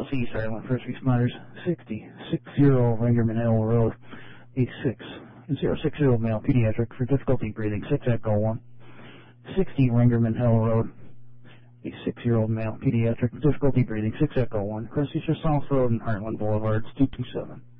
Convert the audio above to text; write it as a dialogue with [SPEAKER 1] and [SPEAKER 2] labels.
[SPEAKER 1] C, Silent First Responders, 60 Ringerman Hill Road, a 6060 male pediatric for difficulty breathing, 6 Echo 1. 60 Ringerman Hill Road, a 6-year-old male pediatric, difficulty breathing, 6 Echo 1. Cressy South Road and Heartland Boulevard, 227.